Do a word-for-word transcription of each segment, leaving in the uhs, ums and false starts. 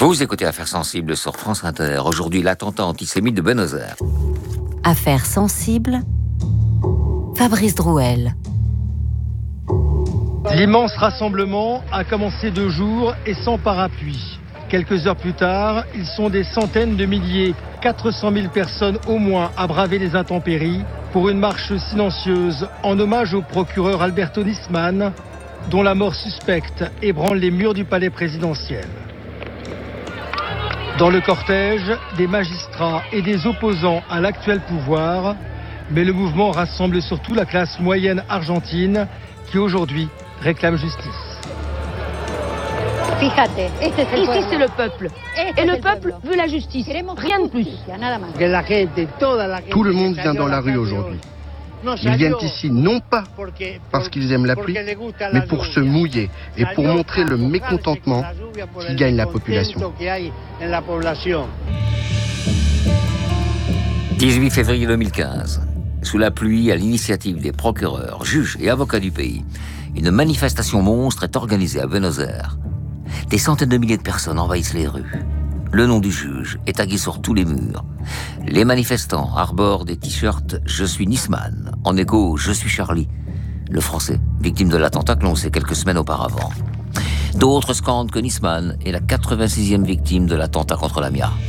Vous écoutez Affaires sensibles sur France Inter. Aujourd'hui, l'attentat antisémite de Buenos Aires. Affaires sensibles, Fabrice Drouel. L'immense rassemblement a commencé de jour et sans parapluie. Quelques heures plus tard, ils sont des centaines de milliers, quatre cent mille personnes au moins à braver les intempéries pour une marche silencieuse en hommage au procureur Alberto Nisman, dont la mort suspecte ébranle les murs du palais présidentiel. Dans le cortège, des magistrats et des opposants à l'actuel pouvoir, mais le mouvement rassemble surtout la classe moyenne argentine qui aujourd'hui réclame justice. Ici, c'est le peuple. Et le peuple veut la justice. Rien de plus. Tout le monde vient dans la rue aujourd'hui. Ils viennent ici non pas parce qu'ils aiment la pluie, mais pour se mouiller et pour montrer le mécontentement qui gagne la population. dix-huit février deux mille quinze. Sous la pluie, à l'initiative des procureurs, juges et avocats du pays, une manifestation monstre est organisée à Buenos Aires. Des centaines de milliers de personnes envahissent les rues. Le nom du juge est tagué sur tous les murs. Les manifestants arborent des t-shirts « Je suis Nisman », en écho « Je suis Charlie », le Français, victime de l'attentat que l'on sait quelques semaines auparavant. D'autres scandent que Nisman est la quatre-vingt-sixième victime de l'attentat contre la Mia.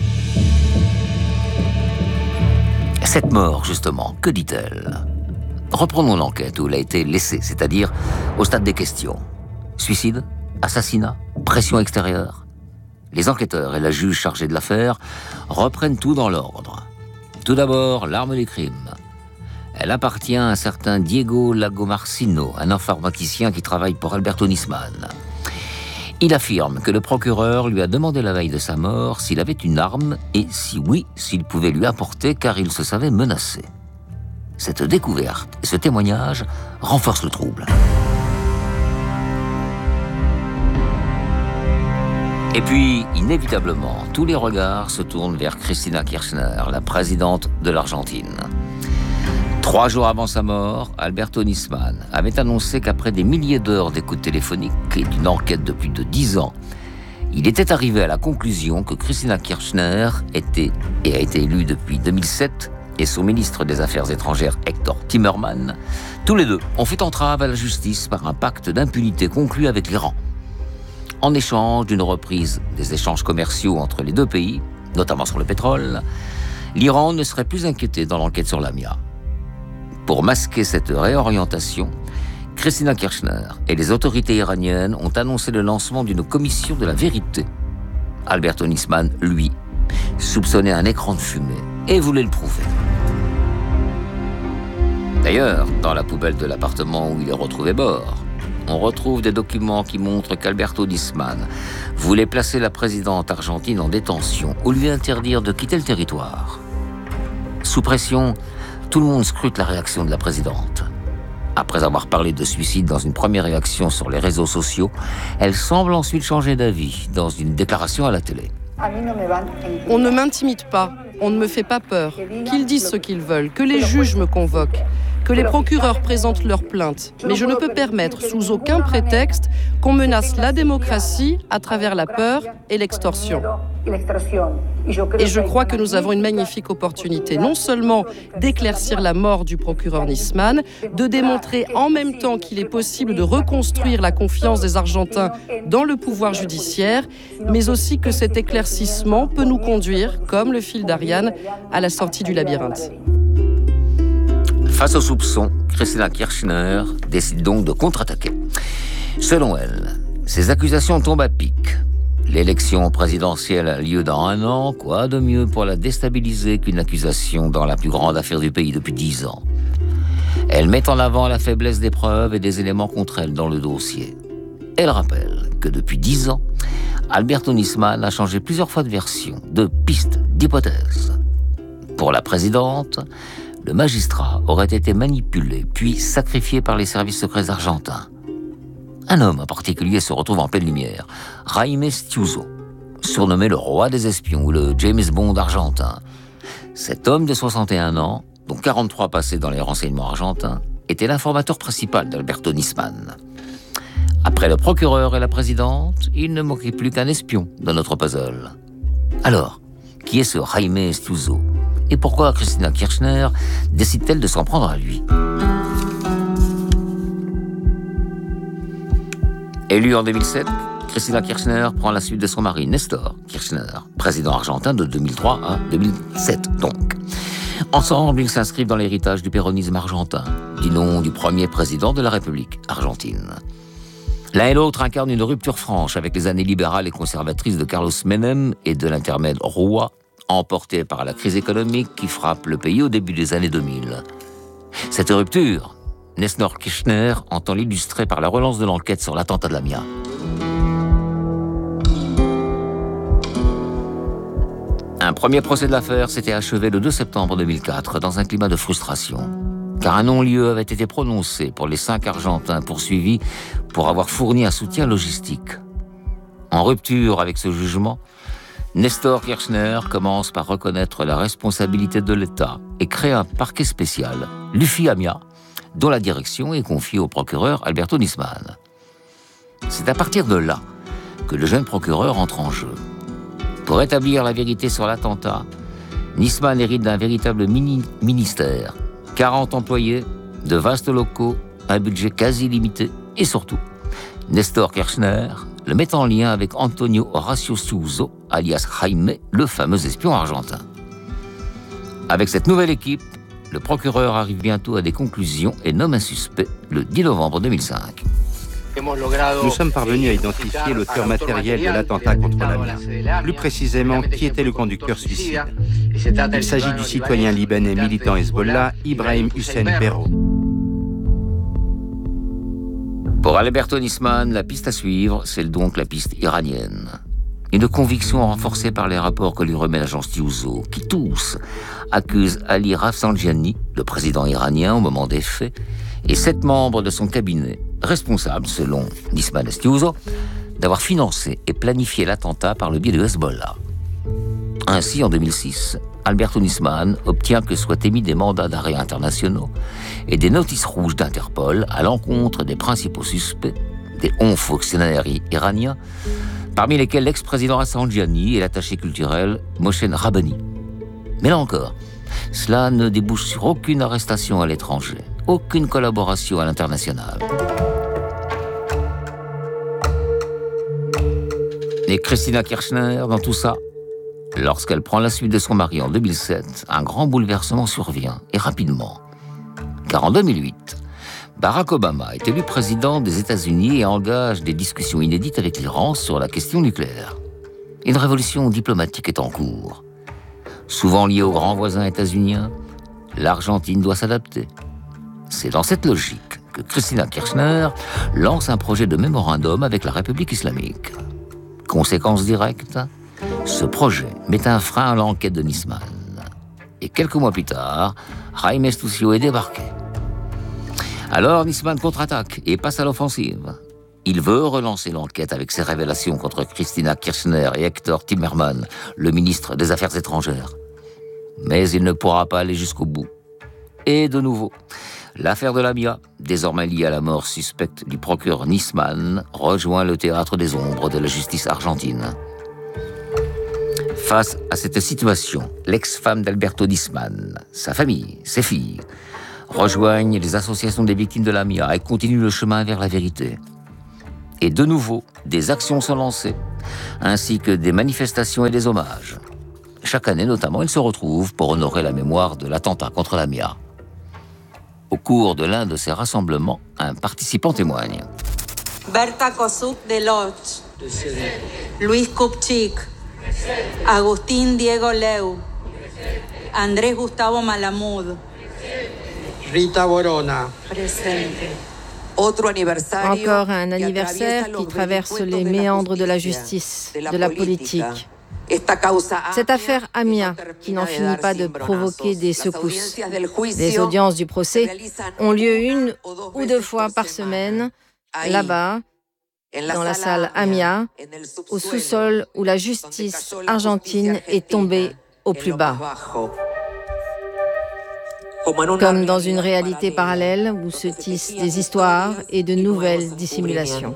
Cette mort, justement, que dit-elle? Reprenons l'enquête où elle a été laissée, c'est-à-dire au stade des questions. Suicide? Assassinat? Pression extérieure? Les enquêteurs et la juge chargée de l'affaire reprennent tout dans l'ordre. Tout d'abord, l'arme des crimes. Elle appartient à un certain Diego Lagomarsino, un informaticien qui travaille pour Alberto Nisman. Il affirme que le procureur lui a demandé la veille de sa mort s'il avait une arme et si oui, s'il pouvait lui apporter car il se savait menacé. Cette découverte et ce témoignage renforcent le trouble. Et puis, inévitablement, tous les regards se tournent vers Cristina Kirchner, la présidente de l'Argentine. Trois jours avant sa mort, Alberto Nisman avait annoncé qu'après des milliers d'heures d'écoute téléphonique et d'une enquête de plus de dix ans, il était arrivé à la conclusion que Cristina Kirchner était et a été élue depuis deux mille sept et son ministre des Affaires étrangères Héctor Timerman, tous les deux ont fait entrave à la justice par un pacte d'impunité conclu avec l'Iran. En échange d'une reprise des échanges commerciaux entre les deux pays, notamment sur le pétrole, l'Iran ne serait plus inquiété dans l'enquête sur la Mia. Pour masquer cette réorientation, Cristina Kirchner et les autorités iraniennes ont annoncé le lancement d'une commission de la vérité. Alberto Nisman, lui, soupçonnait un écran de fumée et voulait le prouver. D'ailleurs, dans la poubelle de l'appartement où il est retrouvé mort, on retrouve des documents qui montrent qu'Alberto Nisman voulait placer la présidente argentine en détention ou lui interdire de quitter le territoire. Sous pression, tout le monde scrute la réaction de la présidente. Après avoir parlé de suicide dans une première réaction sur les réseaux sociaux, elle semble ensuite changer d'avis dans une déclaration à la télé. On ne m'intimide pas, on ne me fait pas peur. Qu'ils disent ce qu'ils veulent, que les juges me convoquent, que les procureurs présentent leurs plaintes. Mais je ne peux permettre, sous aucun prétexte, qu'on menace la démocratie à travers la peur et l'extorsion. Et je crois que nous avons une magnifique opportunité, non seulement d'éclaircir la mort du procureur Nisman, de démontrer en même temps qu'il est possible de reconstruire la confiance des Argentins dans le pouvoir judiciaire, mais aussi que cet éclaircissement peut nous conduire, comme le fil d'Ariane, à la sortie du labyrinthe. Face aux soupçons, Cristina Kirchner décide donc de contre-attaquer. Selon elle, ces accusations tombent à pic. L'élection présidentielle a lieu dans un an, quoi de mieux pour la déstabiliser qu'une accusation dans la plus grande affaire du pays depuis dix ans. Elle met en avant la faiblesse des preuves et des éléments contre elle dans le dossier. Elle rappelle que depuis dix ans, Alberto Nisman a changé plusieurs fois de version, de piste, d'hypothèse. Pour la présidente, le magistrat aurait été manipulé puis sacrifié par les services secrets argentins. Un homme en particulier se retrouve en pleine lumière, Jaime Stiuso, surnommé le roi des espions ou le James Bond argentin. Cet homme de soixante et un ans, dont quarante-trois passés dans les renseignements argentins, était l'informateur principal d'Alberto Nisman. Après le procureur et la présidente, il ne manquait plus qu'un espion dans notre puzzle. Alors, qui est ce Jaime Estiuso? Et pourquoi Cristina Kirchner décide-t-elle de s'en prendre à lui? Élue en deux mille sept, Cristina Kirchner prend la suite de son mari, Néstor Kirchner, président argentin de deux mille trois à deux mille sept donc. Ensemble, ils s'inscrivent dans l'héritage du péronisme argentin, du nom du premier président de la République argentine. L'un et l'autre incarnent une rupture franche avec les années libérales et conservatrices de Carlos Menem et de l'intermède Rua, emporté par la crise économique qui frappe le pays au début des années deux mille. Cette rupture, Néstor Kirchner entend l'illustrer par la relance de l'enquête sur l'attentat de l'Amia. Un premier procès de l'affaire s'était achevé le deux septembre deux mille quatre dans un climat de frustration, car un non-lieu avait été prononcé pour les cinq Argentins poursuivis pour avoir fourni un soutien logistique. En rupture avec ce jugement, Néstor Kirchner commence par reconnaître la responsabilité de l'État et crée un parquet spécial, l'UFI-Amia, dont la direction est confiée au procureur Alberto Nisman. C'est à partir de là que le jeune procureur entre en jeu. Pour établir la vérité sur l'attentat, Nisman hérite d'un véritable mini ministère, quarante employés, de vastes locaux, un budget quasi limité et surtout, Néstor Kirchner le met en lien avec Antonio Horacio Estiuso, alias Jaime, le fameux espion argentin. Avec cette nouvelle équipe, le procureur arrive bientôt à des conclusions et nomme un suspect le dix novembre deux mille cinq. Nous sommes parvenus à identifier l'auteur matériel de l'attentat contre l'Amia. Plus précisément, qui était le conducteur suicide. Il s'agit du citoyen libanais militant Hezbollah, Ibrahim Hussein Berro. Pour Alberto Nisman, la piste à suivre, c'est donc la piste iranienne. Une conviction renforcée par les rapports que lui remet l'agence Estiuso, qui tous accusent Ali Rafsanjani, le président iranien au moment des faits, et sept membres de son cabinet, responsables, selon Nisman Estiuso, d'avoir financé et planifié l'attentat par le biais de Hezbollah. Ainsi, en deux mille six, Alberto Nisman obtient que soient émis des mandats d'arrêt internationaux et des notices rouges d'Interpol à l'encontre des principaux suspects, des onze fonctionnaires iraniens, parmi lesquels l'ex-président Rafsanjani et l'attaché culturel Mohsen Rabbani. Mais là encore, cela ne débouche sur aucune arrestation à l'étranger, aucune collaboration à l'international. Et Cristina Kirchner, dans tout ça, lorsqu'elle prend la suite de son mari en deux mille sept, un grand bouleversement survient, et rapidement. Car en deux mille huit, Barack Obama est élu président des États-Unis et engage des discussions inédites avec l'Iran sur la question nucléaire. Une révolution diplomatique est en cours. Souvent liée aux grands voisins états-uniens, l'Argentine doit s'adapter. C'est dans cette logique que Cristina Kirchner lance un projet de mémorandum avec la République islamique. Conséquence directe, ce projet met un frein à l'enquête de Nisman. Et quelques mois plus tard, Jaime Estiuso est débarqué. Alors Nisman contre-attaque et passe à l'offensive. Il veut relancer l'enquête avec ses révélations contre Cristina Kirchner et Hector Timerman, le ministre des Affaires étrangères. Mais il ne pourra pas aller jusqu'au bout. Et de nouveau, l'affaire de l'Amia, désormais liée à la mort suspecte du procureur Nisman, rejoint le théâtre des ombres de la justice argentine. Face à cette situation, l'ex-femme d'Alberto Nisman, sa famille, ses filles, rejoignent les associations des victimes de l'Amia et continuent le chemin vers la vérité. Et de nouveau, des actions sont lancées, ainsi que des manifestations et des hommages. Chaque année, notamment, ils se retrouvent pour honorer la mémoire de l'attentat contre l'Amia. Au cours de l'un de ces rassemblements, un participant témoigne. Berta Kosuk de Loch, Luis Kupchik, Agustín Diego Leu, Andrés Gustavo Malamud, Rita Borona. Presente. Encore un anniversaire qui traverse les méandres de la justice, de la politique. Cette affaire Amia, qui n'en finit pas de provoquer des secousses. Les audiences du procès ont lieu une ou deux fois par semaine, là-bas, dans la salle Amia, au sous-sol où la justice argentine est tombée au plus bas. comme dans une réalité parallèle où se tissent des histoires et de nouvelles dissimulations.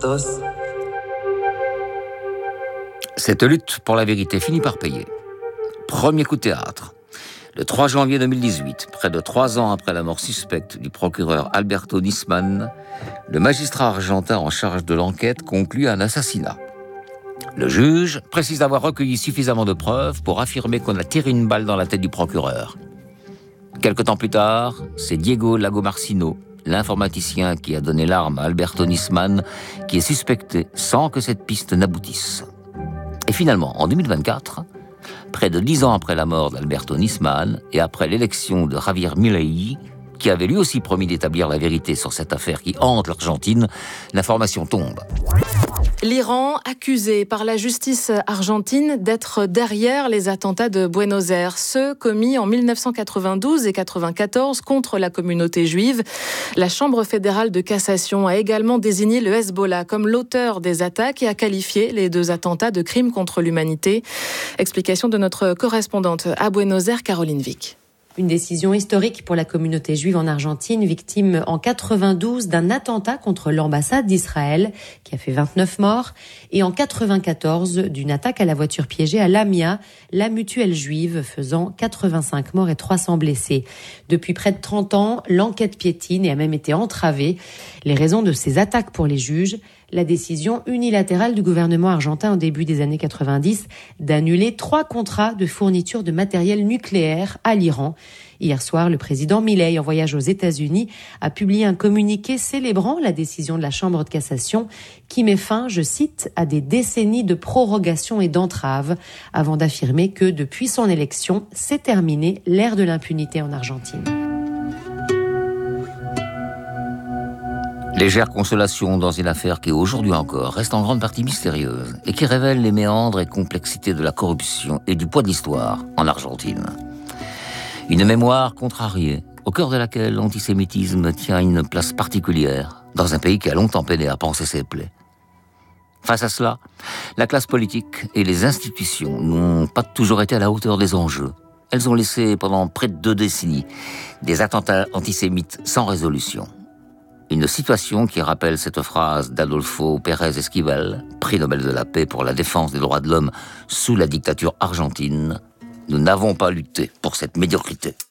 Cette lutte pour la vérité finit par payer. Premier coup de théâtre. Le trois janvier deux mille dix-huit, près de trois ans après la mort suspecte du procureur Alberto Nisman, le magistrat argentin en charge de l'enquête conclut un assassinat. Le juge précise avoir recueilli suffisamment de preuves pour affirmer qu'on a tiré une balle dans la tête du procureur. Quelque temps plus tard, c'est Diego Lagomarsino, l'informaticien qui a donné l'arme à Alberto Nisman, qui est suspecté sans que cette piste n'aboutisse. Et finalement, en deux mille vingt-quatre, près de dix ans après la mort d'Alberto Nisman et après l'élection de Javier Milei, qui avait lui aussi promis d'établir la vérité sur cette affaire qui hante l'Argentine, l'information tombe. L'Iran, accusé par la justice argentine d'être derrière les attentats de Buenos Aires, ceux commis en mille neuf cent quatre-vingt-douze et quatre-vingt-quatorze contre la communauté juive. La Chambre fédérale de cassation a également désigné le Hezbollah comme l'auteur des attaques et a qualifié les deux attentats de crimes contre l'humanité. Explication de notre correspondante à Buenos Aires, Caroline Vic. Une décision historique pour la communauté juive en Argentine, victime en quatre-vingt-douze d'un attentat contre l'ambassade d'Israël qui a fait vingt-neuf morts et en quatre-vingt-quatorze d'une attaque à la voiture piégée à Lamia, la mutuelle juive, faisant quatre-vingt-cinq morts et trois cents blessés. Depuis près de trente ans, l'enquête piétine et a même été entravée. Les raisons de ces attaques pour les juges, la décision unilatérale du gouvernement argentin au début des années quatre-vingt-dix d'annuler trois contrats de fourniture de matériel nucléaire à l'Iran. Hier soir, le président Milei, en voyage aux États-Unis, a publié un communiqué célébrant la décision de la Chambre de cassation qui met fin, je cite, à des décennies de prorogation et d'entrave, avant d'affirmer que depuis son élection, c'est terminé l'ère de l'impunité en Argentine. Légère consolation dans une affaire qui, aujourd'hui encore, reste en grande partie mystérieuse et qui révèle les méandres et complexités de la corruption et du poids de l'histoire en Argentine. Une mémoire contrariée, au cœur de laquelle l'antisémitisme tient une place particulière dans un pays qui a longtemps peiné à panser ses plaies. Face à cela, la classe politique et les institutions n'ont pas toujours été à la hauteur des enjeux. Elles ont laissé pendant près de deux décennies des attentats antisémites sans résolution. Une situation qui rappelle cette phrase d'Adolfo Pérez Esquivel, prix Nobel de la paix pour la défense des droits de l'homme sous la dictature argentine. Nous n'avons pas lutté pour cette médiocrité.